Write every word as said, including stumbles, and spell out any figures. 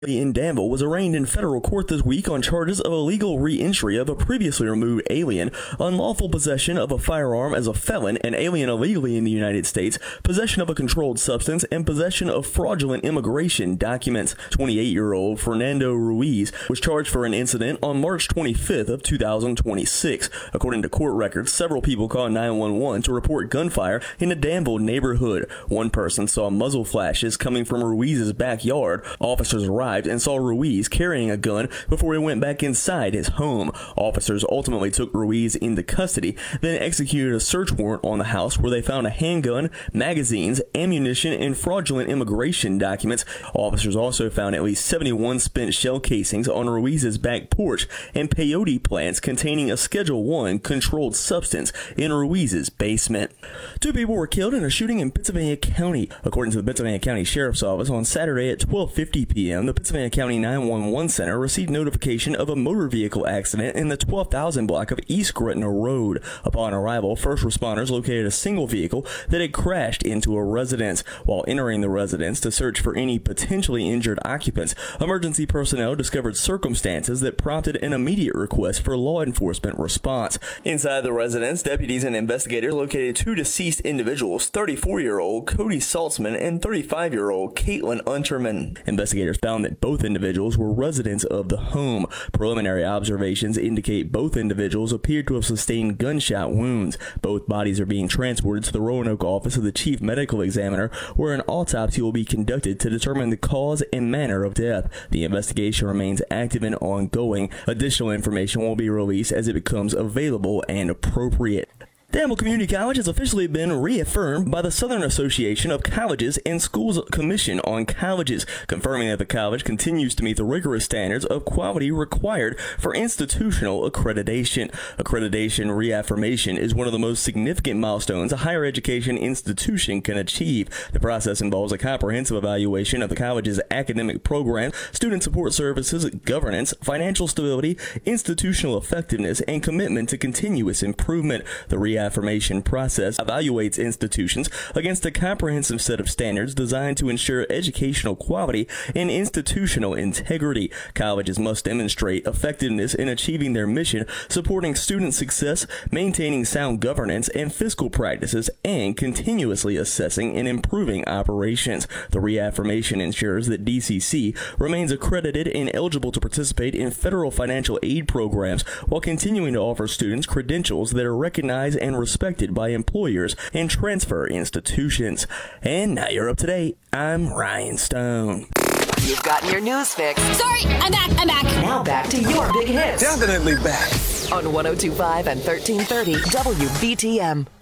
in Danville was arraigned in federal court this week on charges of illegal re-entry of a previously removed alien, unlawful possession of a firearm as a felon, an alien illegally in the United States, possession of a controlled substance, and possession of fraudulent immigration documents. twenty-eight-year-old Fernando Ruiz was charged for an incident on March twenty-fifth of two thousand twenty-six. According to court records, several people called nine one one to report gunfire in the Danville neighborhood. One person saw muzzle flashes coming from Ruiz's backyard. Officers arrived and saw Ruiz carrying a gun before he went back inside his home. Officers ultimately took Ruiz into custody, then executed a search warrant on the house where they found a handgun, magazines, ammunition, and fraudulent immigration documents. Officers also found at least seventy-one spent shell casings on Ruiz's back porch and peyote plants containing a Schedule one controlled substance in Ruiz's basement. Two people were killed in a shooting in Pittsylvania County. According to the Pittsylvania County Sheriff's Office, on Saturday at twelve fifty p.m., the Pittsylvania County nine one one Center received notification of a motor vehicle accident in the twelve thousand block of East Gretna Road. Upon arrival, first responders located a single vehicle that had crashed into a residence. While entering the residence to search for any potentially injured occupants, emergency personnel discovered circumstances that prompted an immediate request for law enforcement response. Inside the residence, deputies and investigators located two deceased individuals, thirty-four-year-old Cody Saltzman and thirty-five-year-old Caitlin Unterman. Investigators found that both individuals were residents of the home. Preliminary observations indicate both individuals appeared to have sustained gunshot wounds. Both bodies are being transported to the Roanoke office of the chief medical examiner, where an autopsy will be conducted to determine the cause and manner of death. The investigation remains active and ongoing. Additional information will be released as it becomes available and appropriate. Danville Community College has officially been reaffirmed by the Southern Association of Colleges and Schools Commission on Colleges, confirming that the college continues to meet the rigorous standards of quality required for institutional accreditation. Accreditation reaffirmation is one of the most significant milestones a higher education institution can achieve. The process involves a comprehensive evaluation of the college's academic programs, student support services, governance, financial stability, institutional effectiveness, and commitment to continuous improvement. The reaffirmation Affirmation process evaluates institutions against a comprehensive set of standards designed to ensure educational quality and institutional integrity. Colleges must demonstrate effectiveness in achieving their mission, supporting student success, maintaining sound governance and fiscal practices, and continuously assessing and improving operations. The reaffirmation ensures that D C C remains accredited and eligible to participate in federal financial aid programs while continuing to offer students credentials that are recognized and respected by employers and transfer institutions. And now you're up to date. I'm Ryan Stone. You've gotten your news fix. Sorry, I'm back, I'm back. Now back to your big hits. Definitely back. On one oh two point five and thirteen thirty W B T M.